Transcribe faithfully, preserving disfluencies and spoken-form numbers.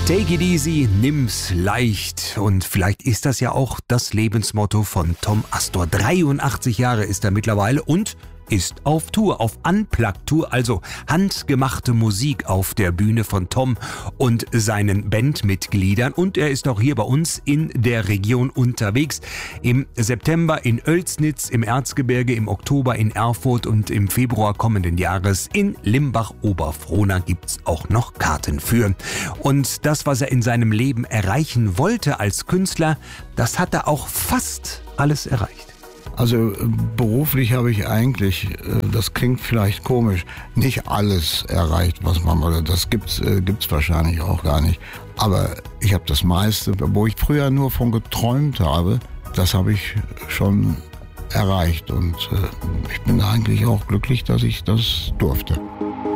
Take it easy, nimm's leicht. Und vielleicht ist das ja auch das Lebensmotto von Tom Astor. dreiundachtzig Jahre ist er mittlerweile und ist auf Tour, auf Unplugged-Tour, also handgemachte Musik auf der Bühne von Tom und seinen Bandmitgliedern. Und er ist auch hier bei uns in der Region unterwegs. Im September in Oelsnitz, im Erzgebirge, im Oktober in Erfurt und im Februar kommenden Jahres in Limbach-Oberfrohna gibt's auch noch Karten für. Und das, was er in seinem Leben erreichen wollte als Künstler, das hat er auch fast alles erreicht. Also beruflich habe ich eigentlich, das klingt vielleicht komisch, nicht alles erreicht, was man wollte. Das gibt's, gibt's wahrscheinlich auch gar nicht. Aber ich habe das meiste, wo ich früher nur von geträumt habe, das habe ich schon erreicht. Und ich bin eigentlich auch glücklich, dass ich das durfte.